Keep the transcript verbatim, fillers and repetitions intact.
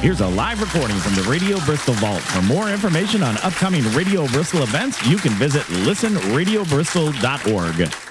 Here's a live recording from the Radio Bristol Vault. For more information on upcoming Radio Bristol events, you can visit listen radio bristol dot org.